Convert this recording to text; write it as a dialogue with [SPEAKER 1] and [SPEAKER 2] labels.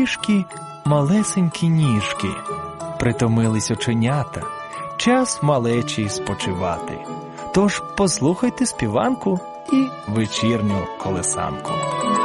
[SPEAKER 1] трішки малесенькі ніжки. Притомились оченята, час малечі спочивати. Тож послухайте співанку і вечірню колесанку.